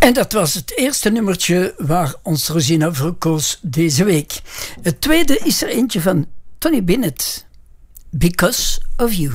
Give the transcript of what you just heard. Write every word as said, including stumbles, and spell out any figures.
En dat was het eerste nummertje waar ons Rosina voor koos deze week. Het tweede is er eentje van Tony Bennett. Because of You.